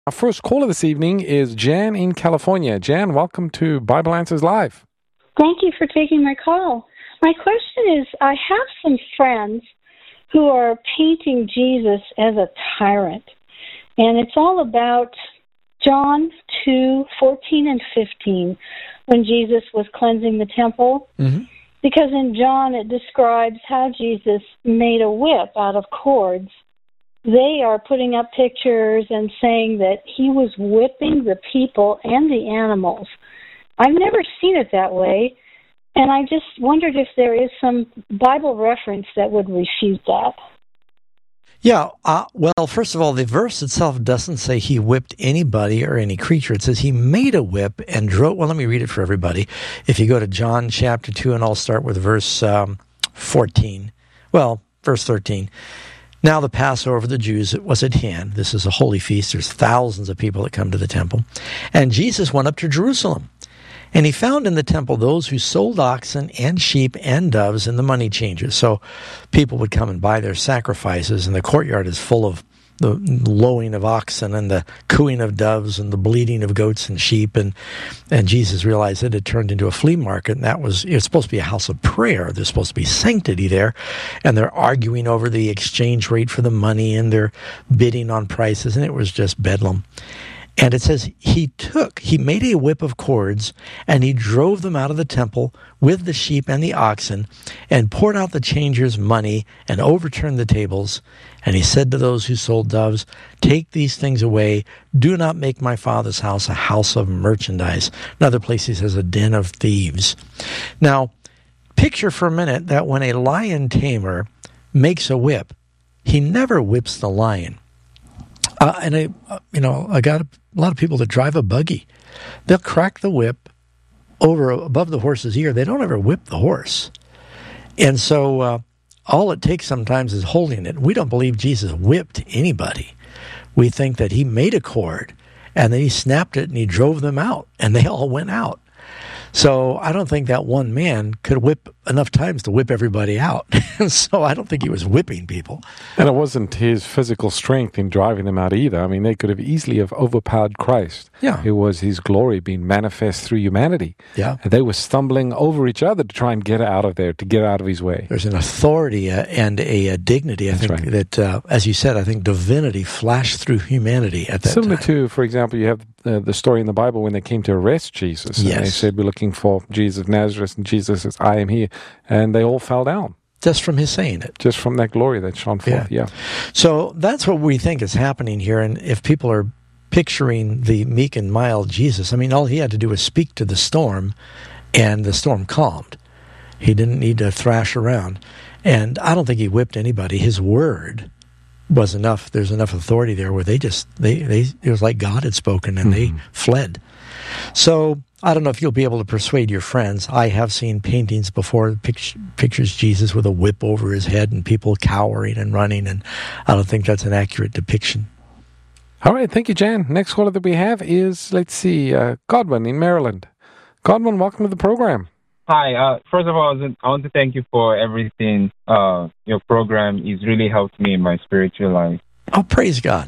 Our first caller this evening is Jan in California. Jan, welcome to Bible Answers Live. Thank you for taking my call. My question is, I have some friends who are painting Jesus as a tyrant, and it's all about John 2:14 and 15, when Jesus was cleansing the temple. Mm-hmm. Because in John it describes how Jesus made a whip out of cords. They are putting up pictures and saying that he was whipping the people and the animals. I've never seen it that way, and I just wondered if there is some Bible reference that would refute that. Yeah, well, first of all, the verse itself doesn't say he whipped anybody or any creature. It says he made a whip and drove. Well, let me read it for everybody. If you go to John chapter 2, and I'll start with verse 14. Well, verse 13. Now the Passover of the Jews was at hand. This is a holy feast. There's thousands of people that come to the temple. And Jesus went up to Jerusalem. And he found in the temple those who sold oxen and sheep and doves and the money changers. So people would come and buy their sacrifices, and the courtyard is full of the lowing of oxen and the cooing of doves and the bleating of goats and sheep. And Jesus realized it had turned into a flea market, and it's supposed to be a house of prayer. There's supposed to be sanctity there. And they're arguing over the exchange rate for the money, and they're bidding on prices, and it was just bedlam. And it says he made a whip of cords, and he drove them out of the temple with the sheep and the oxen, and poured out the changers' money, and overturned the tables. And he said to those who sold doves, "Take these things away. Do not make my Father's house a house of merchandise." Another place he says, a den of thieves. Now, picture for a minute that when a lion tamer makes a whip, he never whips the lion. I got a lot of people that drive a buggy. They'll crack the whip above the horse's ear. They don't ever whip the horse. And so all it takes sometimes is holding it. We don't believe Jesus whipped anybody. We think that he made a cord, and then he snapped it, and he drove them out, and they all went out. So I don't think that one man could whip enough times to whip everybody out. So I don't think he was whipping people. And it wasn't his physical strength in driving them out either. I mean, they could have easily overpowered Christ. Yeah. It was his glory being manifest through humanity. Yeah. And they were stumbling over each other to try and get out of there, to get out of his way. There's an authority and a dignity, I think, right, that, as you said, I think divinity flashed through humanity at that Similar time. to, for example, you have the story in the Bible when they came to arrest Jesus. Yes. And they said, "We're looking for Jesus of Nazareth," and Jesus says, "I am here." And they all fell down. Just from his saying it. Just from that glory that shone forth, yeah. So that's what we think is happening here. And if people are picturing the meek and mild Jesus, I mean, all he had to do was speak to the storm, and the storm calmed. He didn't need to thrash around. And I don't think he whipped anybody. His word was enough. There's enough authority there where it was like God had spoken, and they fled. So I don't know if you'll be able to persuade your friends. I have seen paintings before, pictures Jesus with a whip over his head and people cowering and running, and I don't think that's an accurate depiction. All right, thank you, Jan. Next caller that we have is, Godwin in Maryland. Godwin, welcome to the program. Hi. First of all, I want to thank you for everything. Your program has really helped me in my spiritual life. Oh, praise God.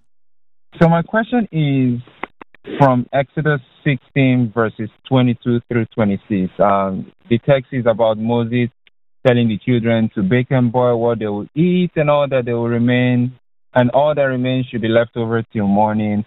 So my question is from Exodus 16, verses 22 through 26. The text is about Moses telling the children to bake and boil what they will eat, and all that they will remain, and all that remains should be left over till morning.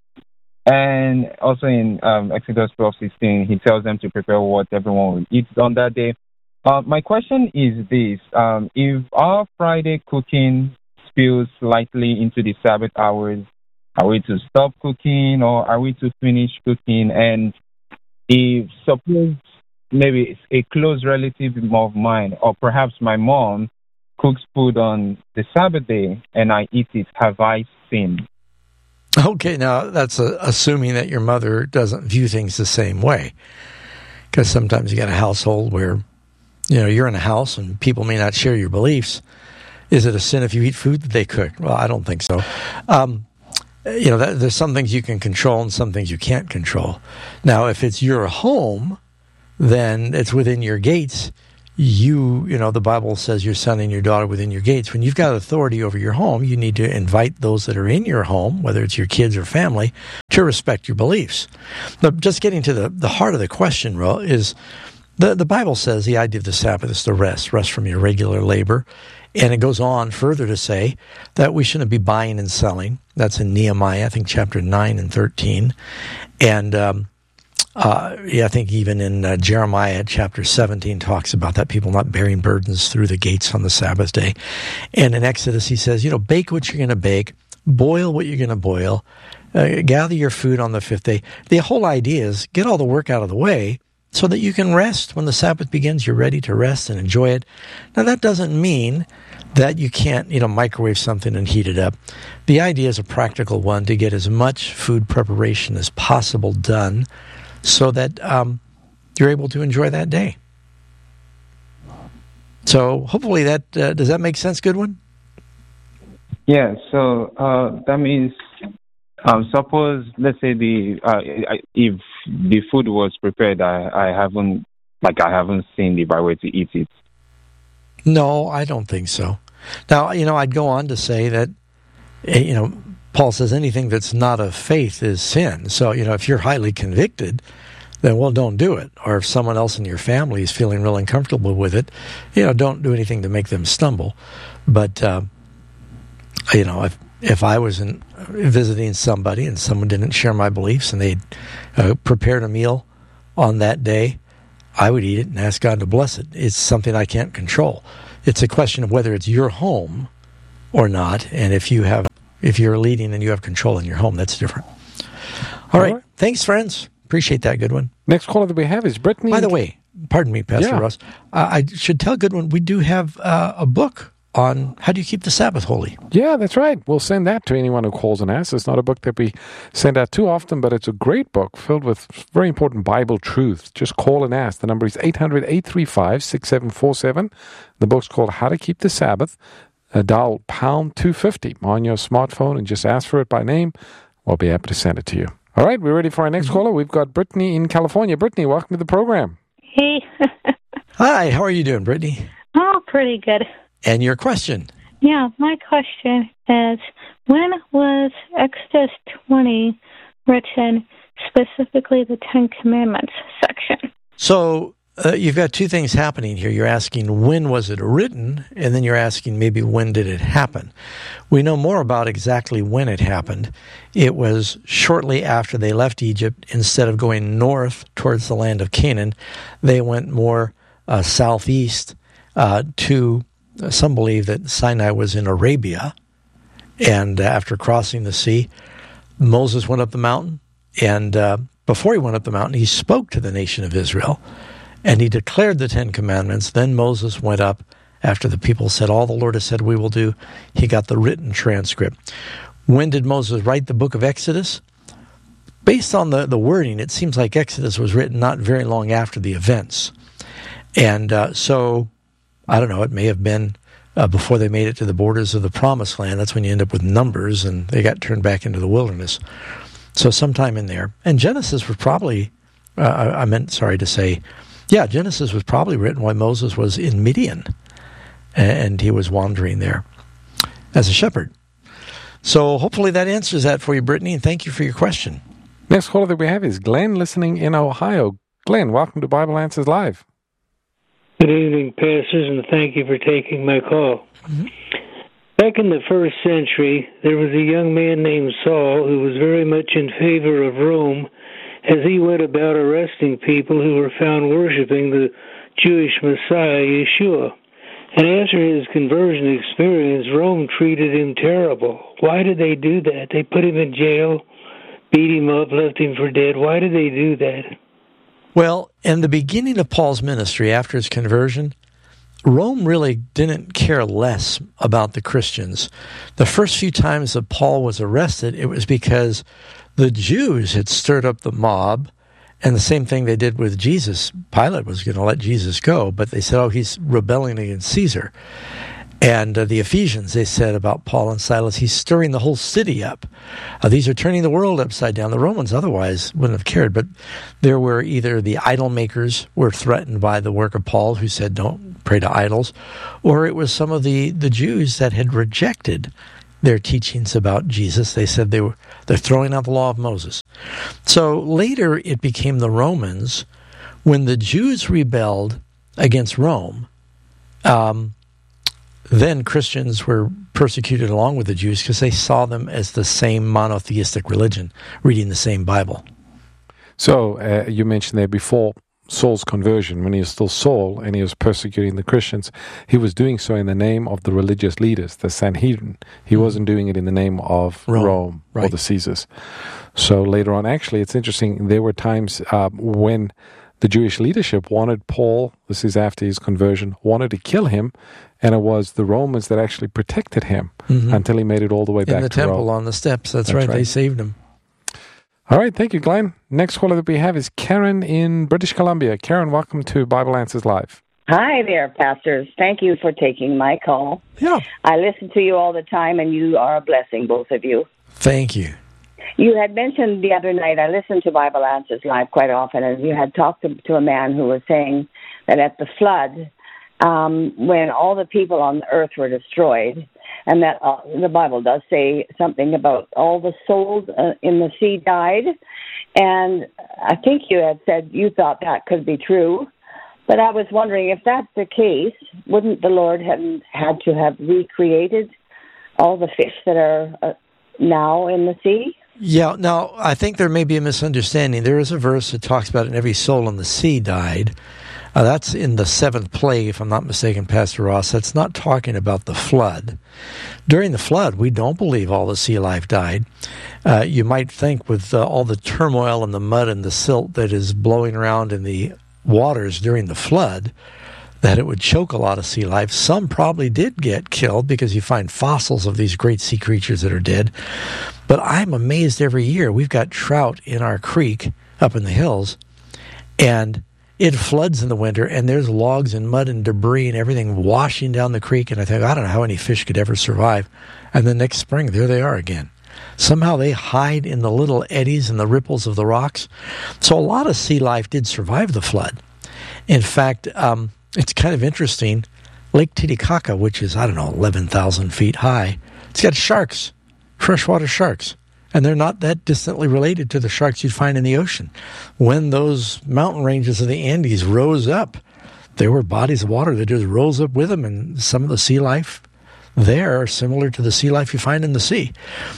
And also in Exodus 12:16, he tells them to prepare what everyone will eat on that day. My question is this. If our Friday cooking spills slightly into the Sabbath hours, are we to stop cooking or are we to finish cooking? And if suppose maybe a close relative of mine, or perhaps my mom, cooks food on the Sabbath day and I eat it, have I sinned? Okay, now that's assuming that your mother doesn't view things the same way. Because sometimes you got a household where, you're in a house and people may not share your beliefs. Is it a sin if you eat food that they cook? Well, I don't think so. There's some things you can control and some things you can't control. Now, if it's your home, then it's within your gates. the Bible says your son and your daughter within your gates. When you've got authority over your home, you need to invite those that are in your home, whether it's your kids or family, to respect your beliefs. But just getting to the heart of the question, Ro, is the Bible says the idea of the Sabbath is to rest from your regular labor. And it goes on further to say that we shouldn't be buying and selling. That's in Nehemiah, I think, chapter 9 and 13. And I think even in Jeremiah chapter 17 talks about that, people not bearing burdens through the gates on the Sabbath day. And in Exodus, he says, bake what you're going to bake, boil what you're going to boil, gather your food on the fifth day. The whole idea is get all the work out of the way so that you can rest. When the Sabbath begins, you're ready to rest and enjoy it. Now, that doesn't mean that you can't, microwave something and heat it up. The idea is a practical one, to get as much food preparation as possible done so that you're able to enjoy that day. So hopefully does that make sense, Goodwin? Yeah, so that means, suppose, let's say if the food was prepared, I haven't seen the right way to eat it. No, I don't think so. Now, I'd go on to say that, Paul says anything that's not of faith is sin. So, if you're highly convicted, then, don't do it. Or if someone else in your family is feeling real uncomfortable with it, don't do anything to make them stumble. But, if I was visiting somebody and someone didn't share my beliefs and they'd prepared a meal on that day, I would eat it and ask God to bless it. It's something I can't control. It's a question of whether it's your home or not. And if you're leading and you have control in your home, that's different. All right. Thanks, friends. Appreciate that, Goodwin. Next caller that we have is Brittany. By the way, pardon me, Pastor Ross. I should tell Goodwin we do have a book on how do you keep the Sabbath holy. Yeah, that's right. We'll send that to anyone who calls and asks. It's not a book that we send out too often, but it's a great book filled with very important Bible truths. Just call and ask. The number is 800-835-6747. The book's called How to Keep the Sabbath. Dial pound 250 on your smartphone and just ask for it by name. We'll be happy to send it to you. All right, we're ready for our next caller. We've got Brittany in California. Brittany, welcome to the program. Hey. Hi, how are you doing, Brittany? Oh, pretty good. And your question? Yeah, my question is, when was Exodus 20 written, specifically the Ten Commandments section? So you've got two things happening here. You're asking when was it written, and then you're asking maybe when did it happen. We know more about exactly when it happened. It was shortly after they left Egypt. Instead of going north towards the land of Canaan, they went more southeast to, some believe that Sinai was in Arabia. And after crossing the sea, Moses went up the mountain. And before he went up the mountain, he spoke to the nation of Israel. And he declared the Ten Commandments. Then Moses went up after the people said, all the Lord has said we will do. He got the written transcript. When did Moses write the book of Exodus? Based on the wording, it seems like Exodus was written not very long after the events. And so, I don't know, it may have been before they made it to the borders of the Promised Land. That's when you end up with Numbers, and they got turned back into the wilderness. So sometime in there. And Genesis was probably, Genesis was probably written while Moses was in Midian, and he was wandering there as a shepherd. So hopefully that answers that for you, Brittany, and thank you for your question. Next caller that we have is Glenn, listening in Ohio. Glenn, welcome to Bible Answers Live. Good evening, pastors, and thank you for taking my call. Mm-hmm. Back in the first century, there was a young man named Saul who was very much in favor of Rome as he went about arresting people who were found worshiping the Jewish Messiah, Yeshua. And after his conversion experience, Rome treated him terrible. Why did they do that? They put him in jail, beat him up, left him for dead. Why did they do that? Well, in the beginning of Paul's ministry, after his conversion, Rome really didn't care less about the Christians. The first few times that Paul was arrested, it was because the Jews had stirred up the mob, and the same thing they did with Jesus. Pilate was going to let Jesus go, but they said, he's rebelling against Caesar. And the Ephesians, they said about Paul and Silas, he's stirring the whole city up. These are turning the world upside down. The Romans otherwise wouldn't have cared, but there were either the idol makers were threatened by the work of Paul, who said don't pray to idols, or it was some of the Jews that had rejected their teachings about Jesus. They said they're throwing out the law of Moses. So later it became the Romans. When the Jews rebelled against Rome, then Christians were persecuted along with the Jews because they saw them as the same monotheistic religion, reading the same Bible. So you mentioned there before Saul's conversion, when he was still Saul and he was persecuting the Christians, he was doing so in the name of the religious leaders, the Sanhedrin. He wasn't doing it in the name of Rome right. or the Caesars. So later on, actually, it's interesting, there were times when the Jewish leadership wanted Paul, this is after his conversion, wanted to kill him, and it was the Romans that actually protected him until he made it all the way back to Rome. In the temple on the steps, that's right, they saved him. All right, thank you, Glenn. Next caller that we have is Karen in British Columbia. Karen, welcome to Bible Answers Live. Hi there, pastors. Thank you for taking my call. Yeah. I listen to you all the time, and you are a blessing, both of you. Thank you. You had mentioned the other night, I listen to Bible Answers Live quite often, and you had talked to a man who was saying that at the flood, when all the people on the earth were destroyed, and that the Bible does say something about all the souls in the sea died, and I think you had said you thought that could be true, but I was wondering if that's the case, wouldn't the Lord have had to have recreated all the fish that are now in the sea? Yeah, now, I think there may be a misunderstanding. There is a verse that talks about it, and every soul in the sea died. That's in the seventh plague, if I'm not mistaken, Pastor Ross. That's not talking about the flood. During the flood, we don't believe all the sea life died. You might think with all the turmoil and the mud and the silt that is blowing around in the waters during the flood, that it would choke a lot of sea life. Some probably did get killed because you find fossils of these great sea creatures that are dead. But I'm amazed every year. We've got trout in our creek up in the hills, and it floods in the winter, and there's logs and mud and debris and everything washing down the creek, and I think, I don't know how any fish could ever survive. And the next spring, there they are again. Somehow they hide in the little eddies and the ripples of the rocks. So a lot of sea life did survive the flood. In fact, it's kind of interesting. Lake Titicaca, which is, 11,000 feet high, it's got sharks, freshwater sharks. And they're not that distantly related to the sharks you'd find in the ocean. When those mountain ranges of the Andes rose up, there were bodies of water that just rose up with them, and some of the sea life there are similar to the sea life you find in the sea.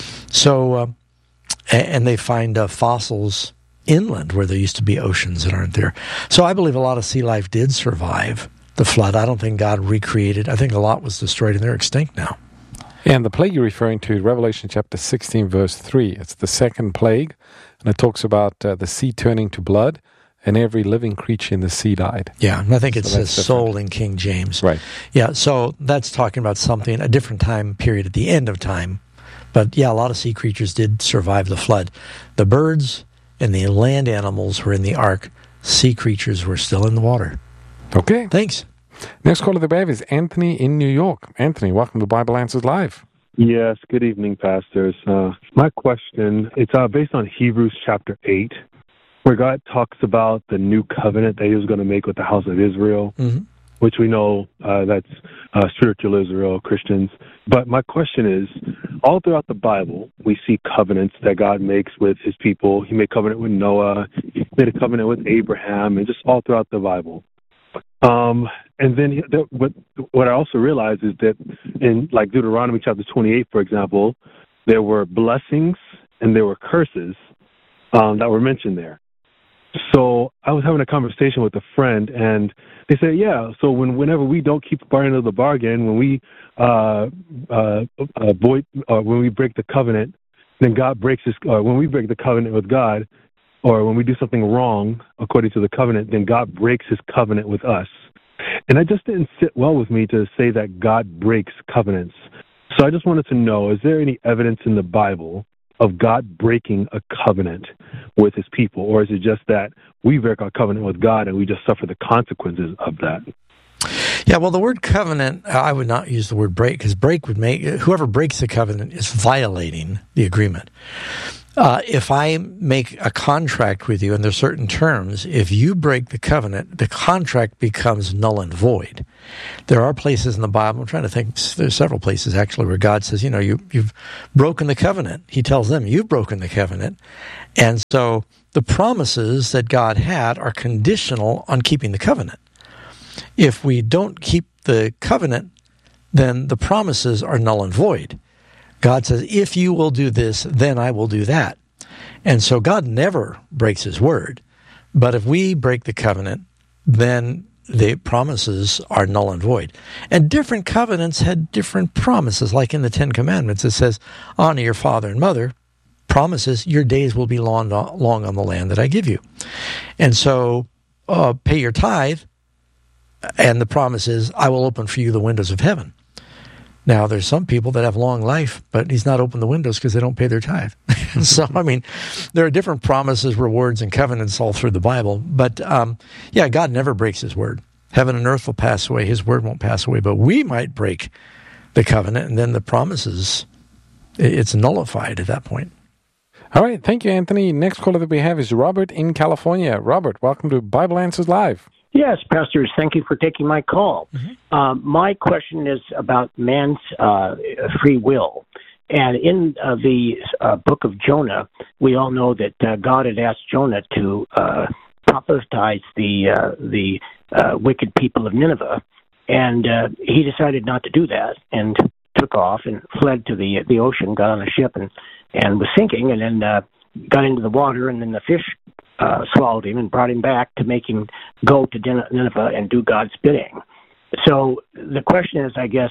So, and they find fossils inland where there used to be oceans that aren't there. So I believe a lot of sea life did survive the flood. I don't think God recreated. I think a lot was destroyed, and they're extinct now. And the plague you're referring to, Revelation chapter 16, verse 3, it's the second plague, and it talks about the sea turning to blood, and every living creature in the sea died. Yeah, and I think it says soul in King James. Right. Yeah, so that's talking about something, a different time period at the end of time. But yeah, a lot of sea creatures did survive the flood. The birds and the land animals were in the ark. Sea creatures were still in the water. Okay. Thanks. Next caller that we have is Anthony in New York. Anthony, welcome to Bible Answers Live. Yes, good evening, pastors. My question, it's based on Hebrews chapter 8, where God talks about the new covenant that he was going to make with the house of Israel, which we know that's spiritual Israel, Christians. But my question is, all throughout the Bible, we see covenants that God makes with his people. He made covenant with Noah, he made a covenant with Abraham, and just all throughout the Bible. And then what I also realized is that in like Deuteronomy chapter 28, for example, there were blessings and there were curses that were mentioned there. So I was having a conversation with a friend, and they said, yeah, so whenever we don't keep our end of the bargain, when we when we break the covenant, then God breaks his. When we break the covenant with God, or when we do something wrong according to the covenant, then God breaks his covenant with us. And that just didn't sit well with me to say that God breaks covenants. So I just wanted to know, is there any evidence in the Bible of God breaking a covenant with his people? Or is it just that we break our covenant with God and we just suffer the consequences of that? Yeah, well, the word covenant, I would not use the word break, because break would make, whoever breaks the covenant is violating the agreement. If I make a contract with you and there's certain terms, if you break the covenant, the contract becomes null and void. There are places in the Bible, I'm trying to think, there's several places actually where God says, you've broken the covenant. He tells them, you've broken the covenant. And so the promises that God had are conditional on keeping the covenant. If we don't keep the covenant, then the promises are null and void. God says, if you will do this, then I will do that. And so God never breaks his word. But if we break the covenant, then the promises are null and void. And different covenants had different promises. Like in the Ten Commandments, it says, honor your father and mother. Promises, your days will be long on the land that I give you. And so pay your tithe. And the promise is, I will open for you the windows of heaven. Now, there's some people that have long life, but he's not opened the windows because they don't pay their tithe. So, there are different promises, rewards, and covenants all through the Bible. But, God never breaks his word. Heaven and earth will pass away. His word won't pass away. But we might break the covenant, and then the promises, it's nullified at that point. All right. Thank you, Anthony. Next caller that we have is Robert in California. Robert, welcome to Bible Answers Live. Yes, pastors, thank you for taking my call. Mm-hmm. My question is about man's free will. And in the book of Jonah, we all know that God had asked Jonah to prophesize the wicked people of Nineveh, and he decided not to do that and took off and fled to the ocean, got on a ship and was sinking, and then got into the water, and then the fish swallowed him and brought him back to make him go to Nineveh and do God's bidding. So the question is, I guess,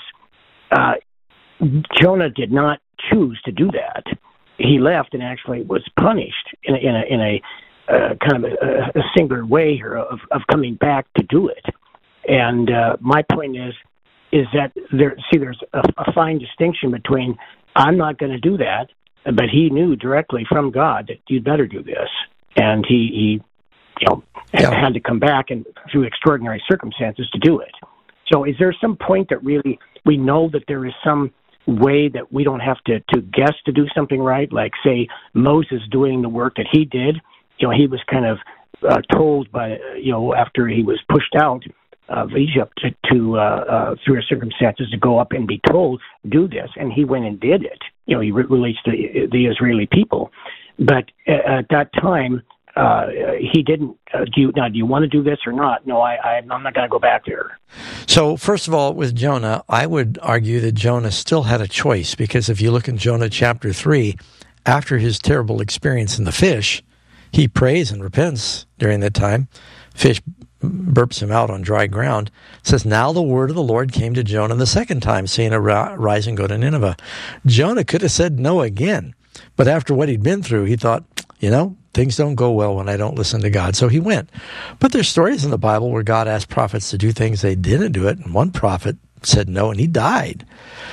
Jonah did not choose to do that. He left and actually was punished in a kind of a singular way here of coming back to do it. And my point is that there's a fine distinction between I'm not going to do that, but he knew directly from God that you'd better do this. And he had to come back and through extraordinary circumstances to do it. So is there some point that really we know that there is some way that we don't have to guess to do something right? Like, say, Moses doing the work that he did. He was kind of told by, after he was pushed out of Egypt to through circumstances to go up and be told, do this. And he went and did it. He relates to the Israeli people. But at that time, he didn't. Do you want to do this or not? No, I'm not going to go back there. So, first of all, with Jonah, I would argue that Jonah still had a choice, because if you look in Jonah chapter 3, after his terrible experience in the fish, he prays and repents during that time. Fish burps him out on dry ground. It says, now the word of the Lord came to Jonah the second time, saying, arise and go to Nineveh. Jonah could have said no again. But after what he'd been through, he thought, things don't go well when I don't listen to God. So he went. But there's stories in the Bible where God asked prophets to do things, they didn't do it. And one prophet said no, and he died.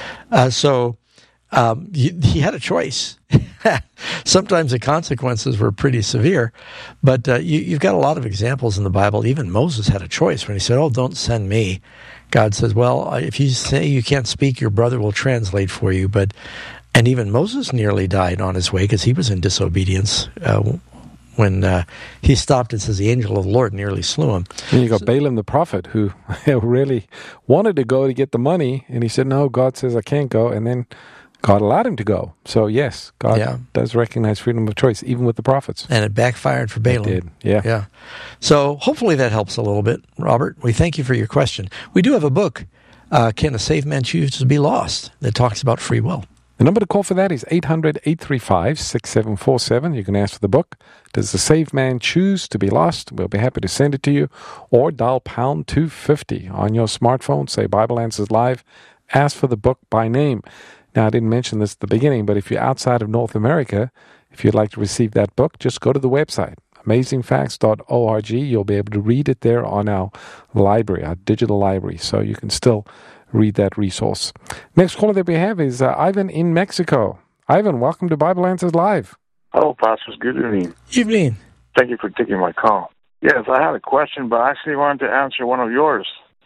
He had a choice. Sometimes the consequences were pretty severe. But you've got a lot of examples in the Bible. Even Moses had a choice when he said, don't send me. God says, well, if you say you can't speak, your brother will translate for you. And even Moses nearly died on his way because he was in disobedience when he stopped. It says the angel of the Lord nearly slew him. And you got Balaam the prophet who really wanted to go to get the money, and he said, no, God says I can't go, and then God allowed him to go. So yes, God does recognize freedom of choice, even with the prophets. And it backfired for Balaam. It did, yeah. So hopefully that helps a little bit, Robert. We thank you for your question. We do have a book, Can a Saved Man Choose to Be Lost?, that talks about free will. The number to call for that is 800-835-6747. You can ask for the book, Does the Saved Man Choose to Be Lost? We'll be happy to send it to you. Or dial pound 250 on your smartphone. Say Bible Answers Live. Ask for the book by name. Now, I didn't mention this at the beginning, but if you're outside of North America, if you'd like to receive that book, just go to the website, amazingfacts.org. You'll be able to read it there on our library, our digital library. So you can still read that resource. Next caller that we have is Ivan in Mexico. Ivan, welcome to Bible Answers Live. Hello, pastors. Good evening. Evening. Thank you for taking my call. Yes, I had a question, but I actually wanted to answer one of yours.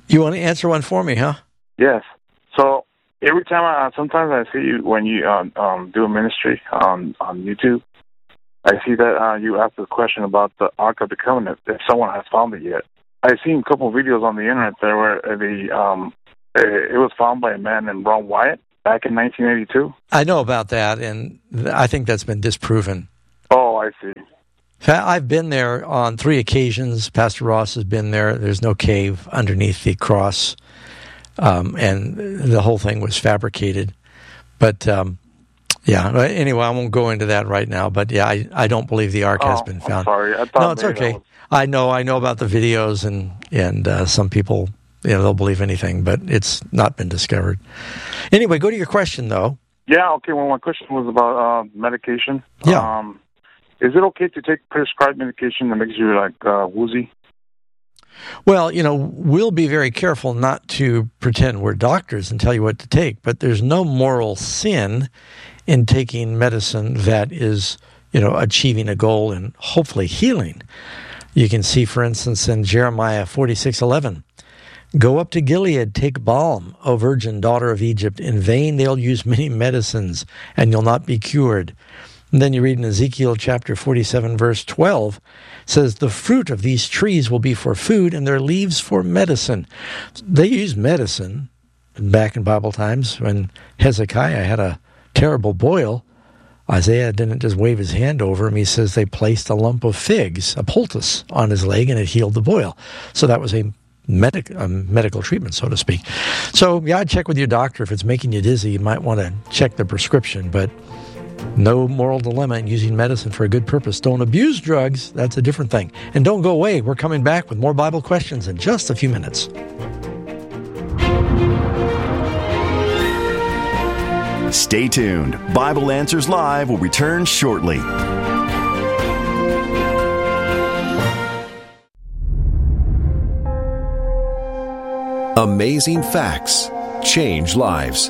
You want to answer one for me, huh? Yes. So every time sometimes I see you when you do a ministry on YouTube, I see that you ask the question about the Ark of the Covenant, if someone has found it yet. I've seen a couple of videos on the internet there where it was found by a man named Ron Wyatt back in 1982. I know about that, and I think that's been disproven. Oh, I see. I've been there on 3 occasions. Pastor Ross has been there. There's no cave underneath the cross, and the whole thing was fabricated. But, anyway, I won't go into that right now. But, yeah, I don't believe the Ark has been found. I'm sorry. I thought no, it's okay. I know about the videos, and some people, they'll believe anything, but it's not been discovered. Anyway, go to your question, though. Yeah, okay. Well, my question was about medication. Yeah. Is it okay to take prescribed medication that makes you, woozy? Well, we'll be very careful not to pretend we're doctors and tell you what to take, but there's no moral sin in taking medicine that is, achieving a goal and hopefully healing. You can see, for instance, in Jeremiah 46:11, "Go up to Gilead, take balm, O virgin daughter of Egypt. In vain they'll use many medicines, and you'll not be cured." And then you read in Ezekiel chapter 47, verse 12, says, "The fruit of these trees will be for food, and their leaves for medicine." They used medicine back in Bible times when Hezekiah had a terrible boil. Isaiah didn't just wave his hand over him. He says they placed a lump of figs, a poultice, on his leg, and it healed the boil. So that was a medical treatment, so to speak. So, I'd check with your doctor. If it's making you dizzy, you might want to check the prescription, but no moral dilemma in using medicine for a good purpose. Don't abuse drugs. That's a different thing. And don't go away. We're coming back with more Bible questions in just a few minutes. Stay tuned. Bible Answers Live will return shortly. Amazing facts change lives.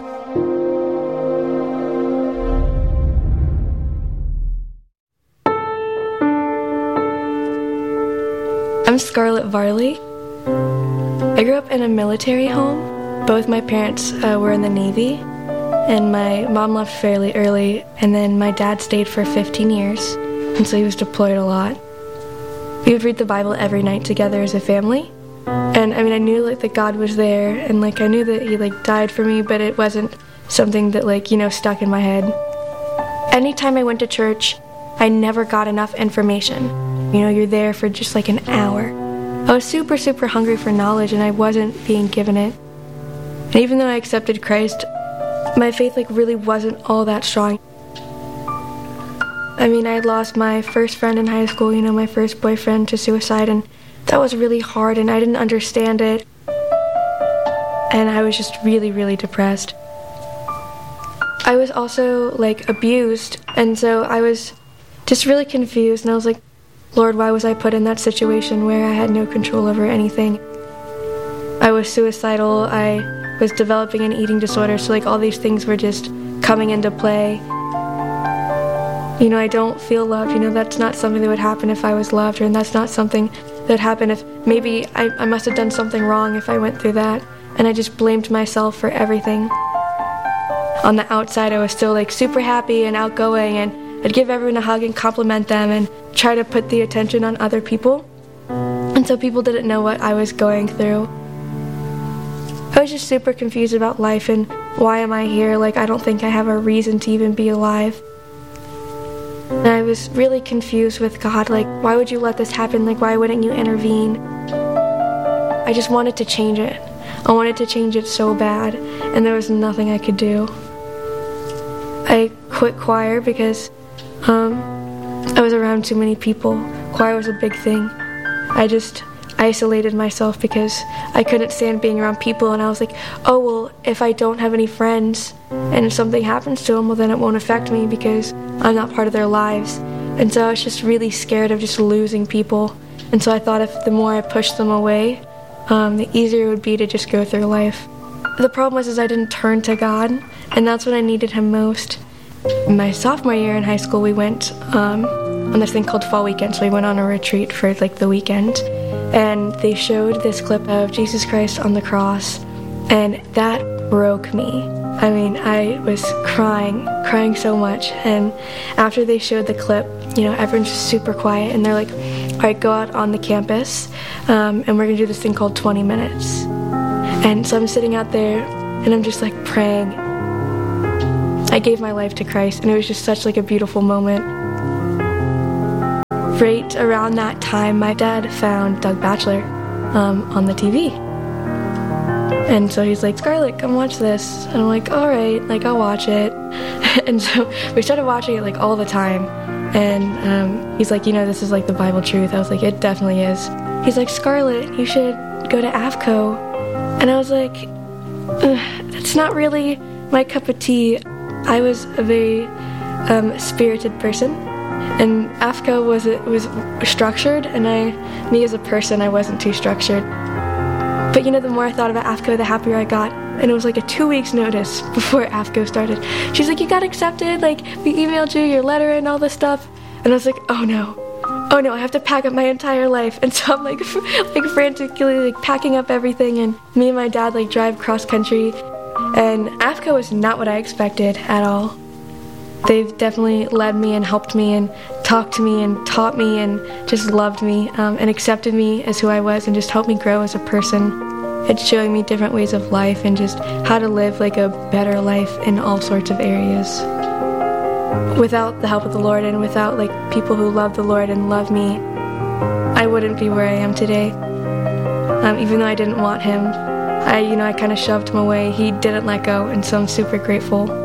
I'm Scarlett Varley. I grew up in a military home. Both my parents were in the Navy, and my mom left fairly early, and then my dad stayed for 15 years, and so he was deployed a lot. We would read the Bible every night together as a family, and I knew that God was there, and I knew that he died for me, but it wasn't something that stuck in my head. Anytime I went to church, I never got enough information. You're there for just an hour. I was super, super hungry for knowledge, and I wasn't being given it. And even though I accepted Christ, my faith really wasn't all that strong. I had lost my first friend in high school, my first boyfriend, to suicide, and that was really hard, and I didn't understand it. And I was just really, really depressed. I was also abused, and so I was just really confused, and I was like, Lord, why was I put in that situation where I had no control over anything? I was suicidal, I was developing an eating disorder, so all these things were just coming into play. I don't feel loved, that's not something that would happen if I was loved, and that's not something that would happen if maybe I must have done something wrong if I went through that, and I just blamed myself for everything. On the outside, I was still super happy and outgoing, and I'd give everyone a hug and compliment them and try to put the attention on other people. And so people didn't know what I was going through. I was just super confused about life and why am I here? I don't think I have a reason to even be alive. And I was really confused with God. Why would you let this happen? Why wouldn't you intervene? I just wanted to change it. I wanted to change it so bad, and there was nothing I could do. I quit choir because I was around too many people. Choir was a big thing. I just isolated myself because I couldn't stand being around people, and I was like, oh, well, if I don't have any friends and if something happens to them, well, then it won't affect me because I'm not part of their lives. And so I was just really scared of just losing people. And so I thought if the more I pushed them away, the easier it would be to just go through life. The problem was I didn't turn to God, and that's when I needed him most. My sophomore year in high school, we went on this thing called Fall Weekend, so we went on a retreat for the weekend. and they showed this clip of Jesus Christ on the cross, and that broke me. I mean, I was crying so much. And after they showed the clip, everyone's just super quiet, and they're like, all right, go out on the campus, and we're going to do this thing called 20 minutes. And so I'm sitting out there, and I'm just like praying. I gave my life to Christ, and it was just such like a beautiful moment. Right around that time, my dad found Doug Batchelor on the TV. And so he's like, Scarlett, come watch this. And I'm like, all right, like I'll watch it. And so we started watching it like all the time. And he's like, this is like the Bible truth. I was like, it definitely is. He's like, Scarlett, you should go to AFCO. And I was like, that's not really my cup of tea. I was a very spirited person. And AFCO was structured, and me as a person, I wasn't too structured. But the more I thought about AFCO, the happier I got. And it was like a 2 weeks notice before AFCO started. She's like, you got accepted, like we emailed you your letter and all this stuff. And I was like, oh no, I have to pack up my entire life. And so I'm like frantically like packing up everything, and me and my dad like drive cross country. And AFCO was not what I expected at all. They've definitely led me and helped me and talked to me and taught me and just loved me and accepted me as who I was and just helped me grow as a person. It's showing me different ways of life and just how to live like a better life in all sorts of areas. Without the help of the Lord and without like people who love the Lord and love me, I wouldn't be where I am today. Even though I didn't want him, I kind of shoved him away. He didn't let go, and so I'm super grateful.